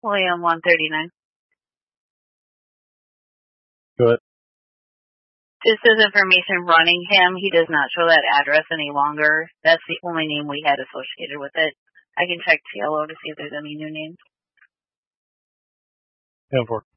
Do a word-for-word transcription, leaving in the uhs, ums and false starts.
William one thirty-nine. Good. This is information running him. He does not show that address any longer. That's the only name we had associated with it. I can check T L O to see if there's any new names. ten four.